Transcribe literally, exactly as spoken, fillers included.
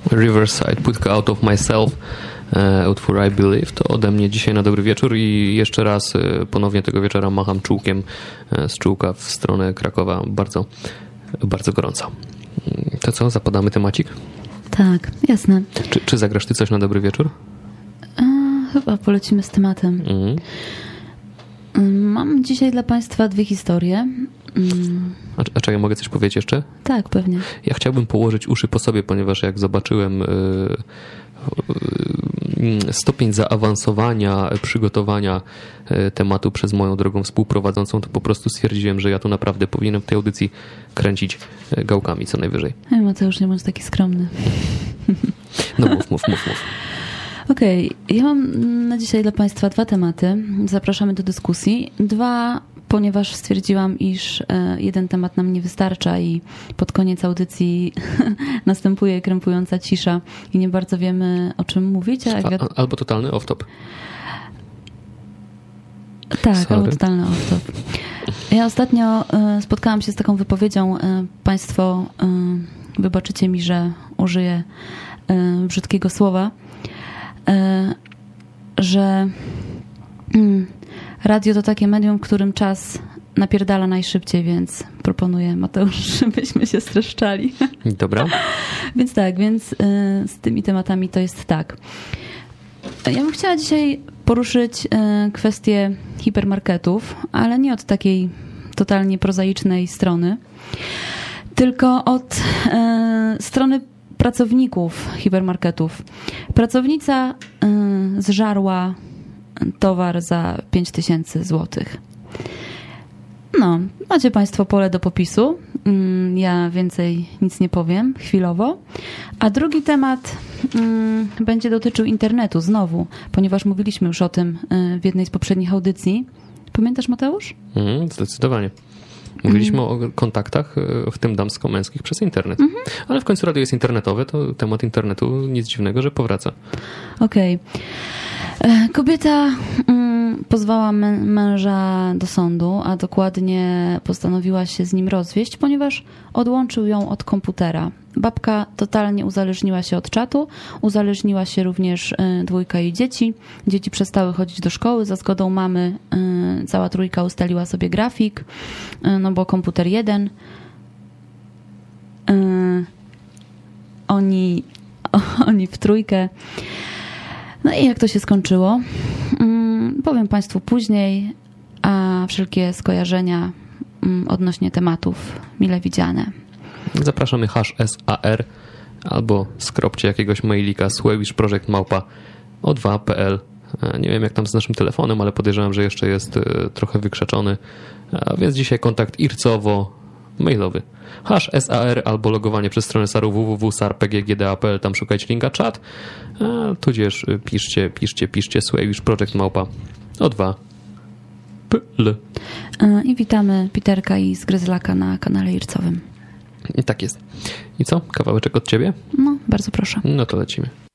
Riverside, płytka Out of Myself, utwór I Believe. To ode mnie dzisiaj na dobry wieczór i jeszcze raz ponownie tego wieczora macham czułkiem z czułka w stronę Krakowa. Bardzo, bardzo gorąco. To co, zapadamy temacik? Tak, jasne. Czy, czy zagrasz ty coś na dobry wieczór? A, chyba polecimy z tematem. Mhm. Mam dzisiaj dla Państwa dwie historie. A, a czy ja mogę coś powiedzieć jeszcze? Tak, pewnie. Ja chciałbym położyć uszy po sobie, ponieważ jak zobaczyłem stopień zaawansowania, przygotowania tematu przez moją drogą współprowadzącą, to po prostu stwierdziłem, że ja tu naprawdę powinienem w tej audycji kręcić gałkami co najwyżej. Ej, Mateusz, nie bądź taki skromny. No mów, mów, mów, mów. Okej, okay. Ja mam na dzisiaj dla Państwa dwa tematy. Zapraszamy do dyskusji. Dwa, ponieważ stwierdziłam, iż jeden temat nam nie wystarcza i pod koniec audycji następuje krępująca cisza i nie bardzo wiemy, o czym mówić. A Agat... Albo totalny off-top. Tak, Sorry. albo totalny off-top. Ja ostatnio spotkałam się z taką wypowiedzią. Państwo wybaczycie mi, że użyję brzydkiego słowa, że radio to takie medium, w którym czas napierdala najszybciej, więc proponuję, Mateusz, żebyśmy się streszczali. Dobra. Więc tak, więc z tymi tematami to jest tak. Ja bym chciała dzisiaj poruszyć kwestię hipermarketów, ale nie od takiej totalnie prozaicznej strony, tylko od strony pracowników hipermarketów. Pracownica y, zżarła towar za pięć tysięcy złotych. No, macie Państwo pole do popisu. Y, ja więcej nic nie powiem chwilowo. A drugi temat y, będzie dotyczył internetu znowu, ponieważ mówiliśmy już o tym y, w jednej z poprzednich audycji. Pamiętasz, Mateusz? Mm, zdecydowanie. Mówiliśmy mm. o kontaktach, w tym damsko-męskich, przez internet. Mm-hmm. Ale w końcu radio jest internetowe, to temat internetu nic dziwnego, że powraca. Okej. Okay. Kobieta mm, pozwała mę- męża do sądu, a dokładnie postanowiła się z nim rozwieść, ponieważ odłączył ją od komputera. Babka totalnie uzależniła się od czatu, uzależniła się również y, dwójka jej dzieci. Dzieci przestały chodzić do szkoły, za zgodą mamy y, cała trójka ustaliła sobie grafik, y, no bo komputer jeden. Y, oni, o, oni w trójkę. No i jak to się skończyło? Y, powiem Państwu później, a wszelkie skojarzenia y, odnośnie tematów mile widziane. Zapraszamy hash S A R albo skropcie jakiegoś mailika słowishproject małpa o dwa kropka p l. Nie wiem jak tam z naszym telefonem, ale podejrzewam, że jeszcze jest trochę wykrzeczony. A więc dzisiaj kontakt ircowo-mailowy. Hash S A R albo logowanie przez stronę saru w w w kropka sar p g g d a kropka p l. Tam szukajcie linka czat. A tudzież piszcie, piszcie, piszcie słowishproject małpa o dwa kropka p l. I witamy Piterka i Zgryzlaka na kanale ircowym. I tak jest. I co? Kawałeczek od ciebie? No, bardzo proszę. No to lecimy.